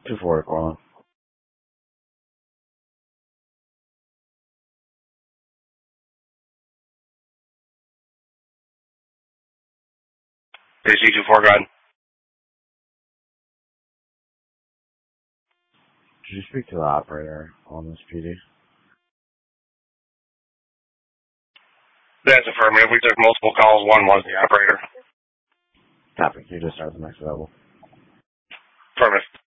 240 calling. AC-24, go ahead. Did you speak to the operator on this PD? That's affirmative. We took multiple calls. One was the operator. Copy. You just start the next level. Affirmative.